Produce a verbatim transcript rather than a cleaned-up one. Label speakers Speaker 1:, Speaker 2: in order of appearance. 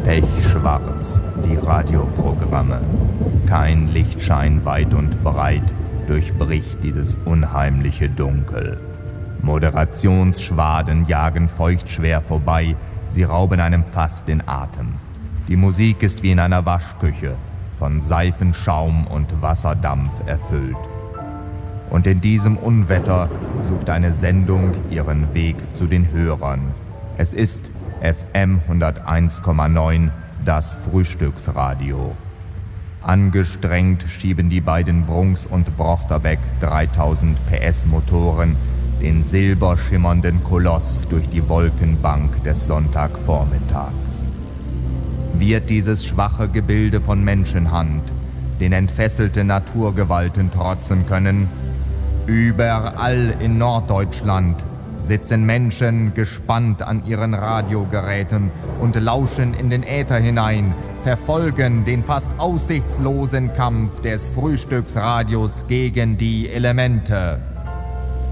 Speaker 1: Pechschwarz, die Radioprogramme. Kein Lichtschein weit und breit durchbricht dieses unheimliche Dunkel. Moderationsschwaden jagen feuchtschwer vorbei, sie rauben einem fast den Atem. Die Musik ist wie in einer Waschküche, von Seifenschaum und Wasserdampf erfüllt. Und in diesem Unwetter sucht eine Sendung ihren Weg zu den Hörern. Es ist F M hunderteins Komma neun, das Frühstücksradio. Angestrengt schieben die beiden Brunks und Brochterbeck dreitausend P S Motoren den silberschimmernden Koloss durch die Wolkenbank des Sonntagvormittags. Wird dieses schwache Gebilde von Menschenhand den entfesselte Naturgewalten trotzen können? Überall in Norddeutschland sitzen Menschen gespannt an ihren Radiogeräten und lauschen in den Äther hinein, verfolgen den fast aussichtslosen Kampf des Frühstücksradios gegen die Elemente.